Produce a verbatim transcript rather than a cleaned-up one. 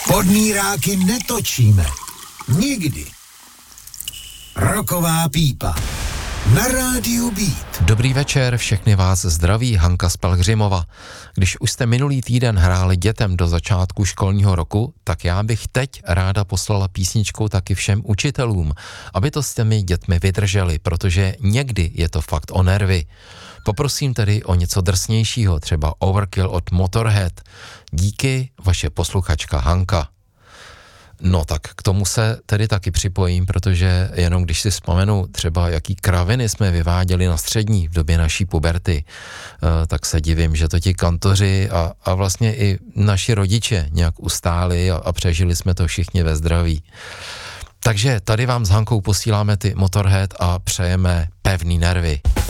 Podmíráky netočíme. Nikdy. Roková pípa. Na rádiu Beat. Dobrý večer, všechny vás zdraví Hanka z Pelhřimova. Když už jste minulý týden hráli dětem do začátku školního roku, tak já bych teď ráda poslala písničkou taky všem učitelům, aby to s těmi dětmi vydrželi, protože někdy je to fakt o nervy. Poprosím tedy o něco drsnějšího, třeba Overkill od Motorhead. Díky, vaše posluchačka Hanka. No tak k tomu se tedy taky připojím, protože jenom když si vzpomenu třeba jaký kraviny jsme vyváděli na střední v době naší puberty, tak se divím, že to ti kantoři a, a vlastně i naši rodiče nějak ustáli a, a přežili jsme to všichni ve zdraví. Takže tady vám s Hankou posíláme ty Motorhead a přejeme pevný nervy.